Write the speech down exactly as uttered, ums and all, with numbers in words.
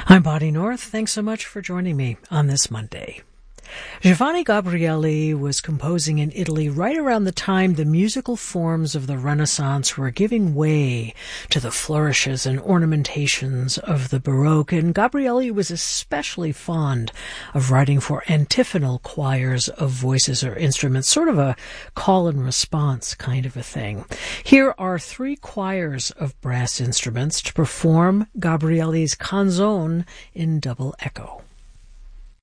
I'm Bonnie North. Thanks so much for joining me on this Monday. Giovanni Gabrieli was composing in Italy right around the time the musical forms of the Renaissance were giving way to the flourishes and ornamentations of the Baroque, and Gabrieli was especially fond of writing for antiphonal choirs of voices or instruments, sort of a call and response kind of a thing. Here are three choirs of brass instruments to perform Gabrieli's canzone in double echo.